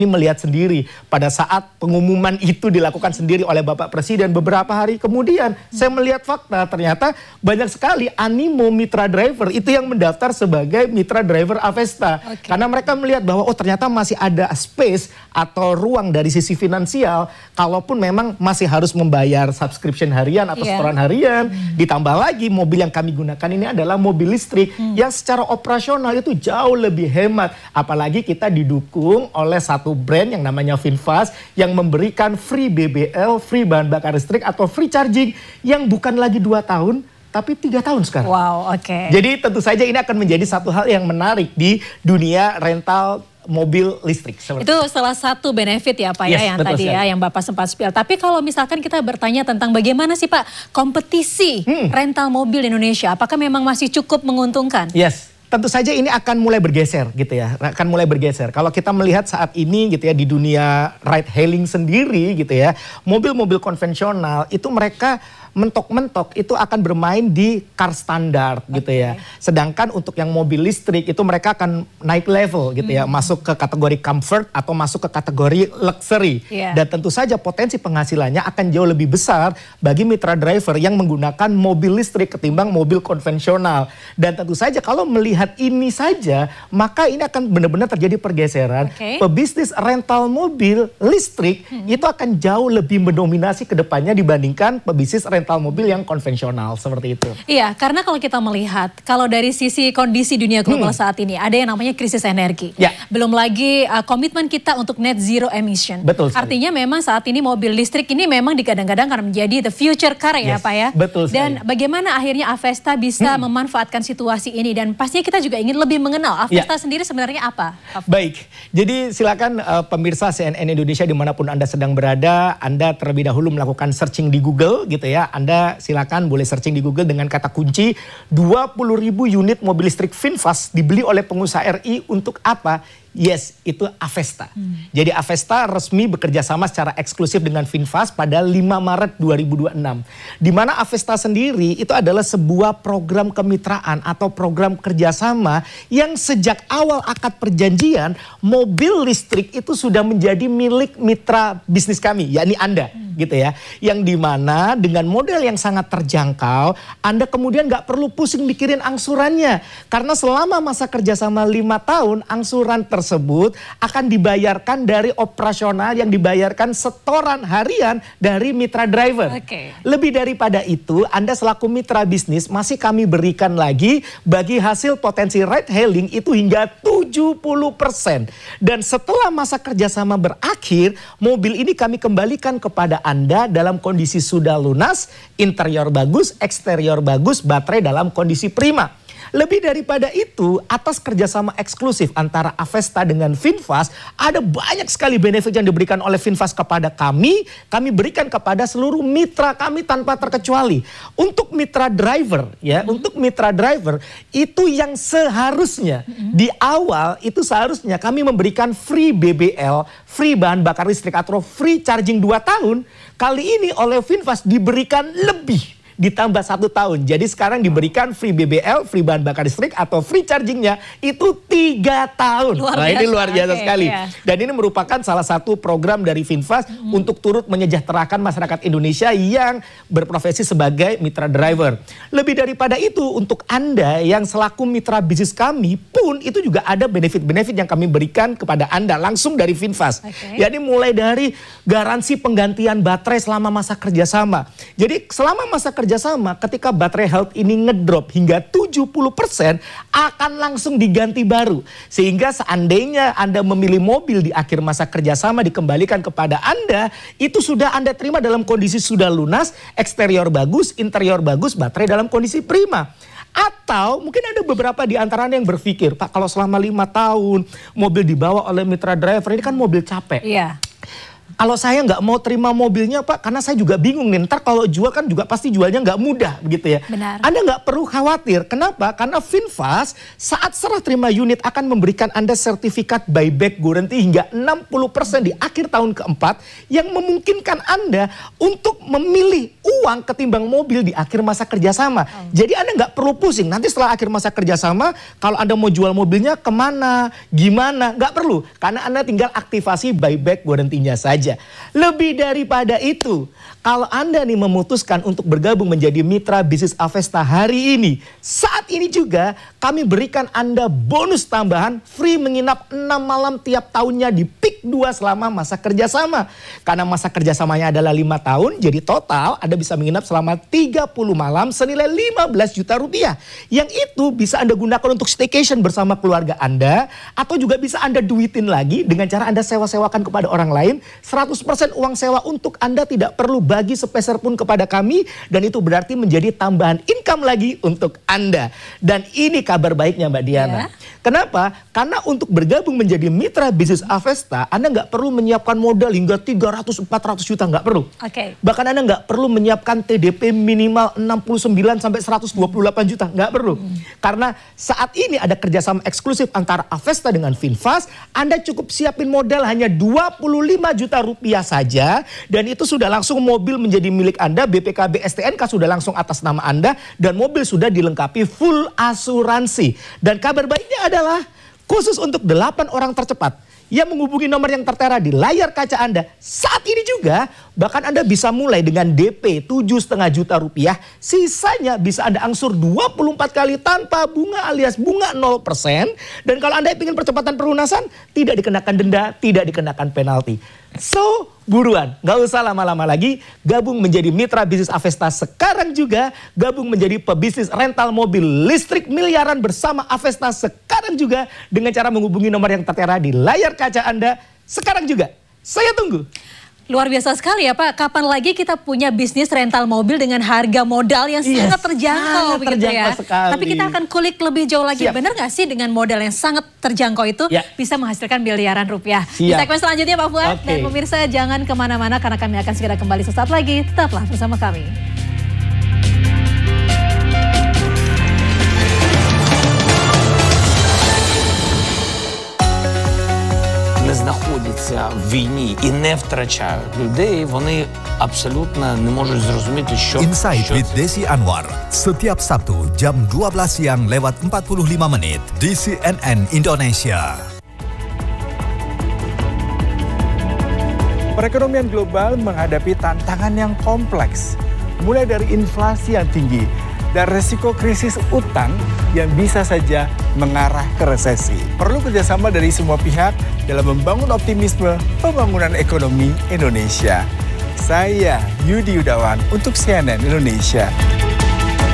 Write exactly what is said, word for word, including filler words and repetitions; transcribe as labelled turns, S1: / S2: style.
S1: Ini melihat sendiri pada saat pengumuman itu dilakukan sendiri oleh Bapak Presiden beberapa hari kemudian, hmm. saya melihat fakta ternyata banyak sekali animo mitra driver itu yang mendaftar sebagai mitra driver Avesta. Okay. Karena mereka melihat bahwa oh ternyata masih ada space atau ruang dari sisi finansial, kalaupun memang masih harus membayar subscription harian atau yeah. setoran harian, hmm. ditambah lagi mobil yang kami gunakan ini adalah mobil listrik hmm. yang secara operasional itu jauh lebih hemat, apalagi kita didukung oleh satu brand yang namanya VinFast yang memberikan free B B L, free bahan bakar listrik atau free charging yang bukan lagi dua tahun tapi tiga tahun sekarang.
S2: Wow, oke. Okay.
S1: Jadi tentu saja ini akan menjadi satu hal yang menarik di dunia rental mobil listrik.
S2: Itu salah satu benefit ya Pak yes, ya yang tadi sekali. ya yang Bapak sempat spill. Tapi kalau misalkan kita bertanya tentang bagaimana sih Pak kompetisi hmm. rental mobil di Indonesia, apakah memang masih cukup menguntungkan?
S1: Yes. Tentu saja ini akan mulai bergeser gitu ya, akan mulai bergeser. Kalau kita melihat saat ini gitu ya di dunia ride hailing sendiri gitu ya, mobil-mobil konvensional itu mereka mentok-mentok itu akan bermain di car standar gitu ya. Sedangkan untuk yang mobil listrik itu mereka akan naik level gitu ya, hmm. masuk ke kategori comfort atau masuk ke kategori luxury. Yeah. Dan tentu saja potensi penghasilannya akan jauh lebih besar bagi mitra driver yang menggunakan mobil listrik ketimbang mobil konvensional. Dan tentu saja kalau melihat ini saja, maka ini akan benar-benar terjadi pergeseran. Okay. Pebisnis rental mobil listrik hmm. itu akan jauh lebih mendominasi ke depannya dibandingkan pebisnis rental rental mobil yang konvensional seperti itu.
S2: Iya, karena kalau kita melihat, kalau dari sisi kondisi dunia global hmm. saat ini, ada yang namanya krisis energi. Ya. Belum lagi uh, komitmen kita untuk net zero emission.
S1: Betul sekali.
S2: Artinya memang saat ini mobil listrik ini memang digadang-gadang akan menjadi the future car ya
S1: yes,
S2: Pak ya.
S1: Betul sekali.
S2: Dan bagaimana akhirnya Avesta bisa hmm. memanfaatkan situasi ini, dan pastinya kita juga ingin lebih mengenal Avesta ya. sendiri sebenarnya apa?
S1: Baik, jadi silakan uh, pemirsa C N N Indonesia dimanapun Anda sedang berada, Anda terlebih dahulu melakukan searching di Google gitu ya. Anda silakan boleh searching di Google dengan kata kunci dua puluh ribu unit mobil listrik VinFast dibeli oleh pengusaha R I untuk apa? Yes, itu Avesta. Hmm. Jadi Avesta resmi bekerja sama secara eksklusif dengan VinFast pada lima Maret dua ribu dua puluh enam. Di mana Avesta sendiri itu adalah sebuah program kemitraan atau program kerjasama yang sejak awal akad perjanjian mobil listrik itu sudah menjadi milik mitra bisnis kami, yakni Anda. Hmm. Gitu ya, yang dimana dengan model yang sangat terjangkau, Anda kemudian nggak perlu pusing mikirin angsurannya, karena selama masa kerjasama lima tahun, angsuran tersebut akan dibayarkan dari operasional yang dibayarkan setoran harian dari mitra driver.
S2: Okay.
S1: Lebih daripada itu, Anda selaku mitra bisnis masih kami berikan lagi bagi hasil potensi ride hailing itu hingga tujuh puluh persen. Dan setelah masa kerjasama berakhir, mobil ini kami kembalikan kepada Anda dalam kondisi sudah lunas, interior bagus, eksterior bagus, baterai dalam kondisi prima. Lebih daripada itu, atas kerjasama eksklusif antara Avesta dengan VinFast, ada banyak sekali benefit yang diberikan oleh VinFast kepada kami, kami berikan kepada seluruh mitra kami tanpa terkecuali. Untuk mitra driver, ya, mm-hmm. untuk mitra driver itu yang seharusnya mm-hmm. di awal itu seharusnya kami memberikan free B B L, free bahan bakar listrik atau free charging dua tahun. Kali ini oleh VinFast diberikan lebih. Ditambah satu tahun. Jadi sekarang diberikan free B B L, free bahan bakar listrik atau free chargingnya itu tiga tahun.
S2: Luar
S1: nah
S2: biasa.
S1: Ini luar biasa
S2: okay,
S1: sekali.
S2: Yeah.
S1: Dan ini merupakan salah satu program dari VinFast mm-hmm. untuk turut menyejahterakan masyarakat Indonesia yang berprofesi sebagai mitra driver. Lebih daripada itu, untuk Anda yang selaku mitra bisnis kami pun itu juga ada benefit-benefit yang kami berikan kepada Anda langsung dari VinFast. Okay. Jadi mulai dari garansi penggantian baterai selama masa kerjasama. Jadi selama masa kerjasama kerjasama, ketika baterai health ini ngedrop hingga tujuh puluh persen akan langsung diganti baru. Sehingga seandainya Anda memilih mobil di akhir masa kerjasama dikembalikan kepada Anda, itu sudah Anda terima dalam kondisi sudah lunas, eksterior bagus, interior bagus, baterai dalam kondisi prima. Atau mungkin ada beberapa di antara Anda yang berpikir, Pak, kalau selama lima tahun mobil dibawa oleh mitra driver, ini kan mobil capek.
S2: Iya.
S1: Kalau saya nggak mau terima mobilnya Pak, karena saya juga bingung nih, ntar kalau jual kan juga pasti jualnya nggak mudah begitu ya.
S2: Benar.
S1: Anda nggak perlu khawatir, kenapa? Karena VinFast saat serah terima unit akan memberikan Anda sertifikat buyback guarantee hingga enam puluh persen di akhir tahun keempat yang memungkinkan Anda untuk memilih uang ketimbang mobil di akhir masa kerjasama. Oh. Jadi Anda nggak perlu pusing, nanti setelah akhir masa kerjasama kalau Anda mau jual mobilnya kemana, gimana, nggak perlu. Karena Anda tinggal aktivasi buyback guarantee-nya saja. Lebih daripada itu, kalau Anda nih memutuskan untuk bergabung menjadi mitra bisnis Avesta hari ini, saat ini juga kami berikan Anda bonus tambahan free menginap enam malam tiap tahunnya di Peak dua selama masa kerjasama. Karena masa kerjasamanya adalah lima tahun, jadi total Anda bisa menginap selama tiga puluh malam senilai lima belas juta rupiah. Yang itu bisa Anda gunakan untuk staycation bersama keluarga Anda, atau juga bisa Anda duitin lagi dengan cara Anda sewa-sewakan kepada orang lain. seratus persen uang sewa untuk Anda tidak perlu bagi sepeser pun kepada kami, dan itu berarti menjadi tambahan income lagi untuk Anda. Dan ini kabar baiknya Mbak Diana. Ya. Kenapa? Karena untuk bergabung menjadi mitra bisnis Avesta, Anda nggak perlu menyiapkan modal hingga tiga ratus sampai empat ratus juta, nggak perlu.
S2: Okay.
S1: Bahkan Anda nggak perlu menyiapkan T D P minimal enam puluh sembilan sampai seratus dua puluh delapan juta, nggak perlu. Hmm. Karena saat ini ada kerjasama eksklusif antara Avesta dengan VinFast, Anda cukup siapin modal hanya dua puluh lima juta rupiah saja, dan itu sudah langsung mobil menjadi milik Anda, B P K B S T N K sudah langsung atas nama Anda, dan mobil sudah dilengkapi full asuransi. Dan kabar baiknya adalah khusus untuk delapan orang tercepat yang menghubungi nomor yang tertera di layar kaca Anda saat ini juga, bahkan Anda bisa mulai dengan D P tujuh koma lima juta rupiah, sisanya bisa Anda angsur dua puluh empat kali tanpa bunga alias bunga nol persen. Dan kalau Anda ingin percepatan pelunasan, tidak dikenakan denda, tidak dikenakan penalti. So, buruan, nggak usah lama-lama lagi, gabung menjadi mitra bisnis Avesta sekarang juga, gabung menjadi pebisnis rental mobil listrik miliaran bersama Avesta sekarang juga, dengan cara menghubungi nomor yang tertera di layar kaca Anda sekarang juga. Saya tunggu.
S2: Luar biasa sekali ya Pak, kapan lagi kita punya bisnis rental mobil dengan harga modal yang yes, sangat terjangkau,
S1: sangat
S2: begitu
S1: terjangkau
S2: ya.
S1: Sekali.
S2: Tapi kita akan kulik lebih jauh lagi,
S1: Siap.
S2: Benar nggak sih dengan modal yang sangat terjangkau itu ya, bisa menghasilkan miliaran rupiah? Siap. Di segmen selanjutnya Pak Fuad, okay. Dan pemirsa jangan kemana-mana karena kami akan segera kembali sesaat lagi, tetaplah bersama kami.
S3: Не знаходяться в війні і не втрачають людей, вони абсолютно не можуть зрозуміти, що...
S4: Insight with Desi Anwar, setiap Sabtu jam dua belas siang lewat empat puluh lima menit di C N N Indonesia.
S5: Perekonomian global menghadapi tantangan yang kompleks, mulai dari inflasi yang tinggi dan resiko krisis utang yang bisa saja mengarah ke resesi. Perlu kerjasama dari semua pihak dalam membangun optimisme pembangunan ekonomi Indonesia. Saya Yudi Yudawan untuk C N N Indonesia.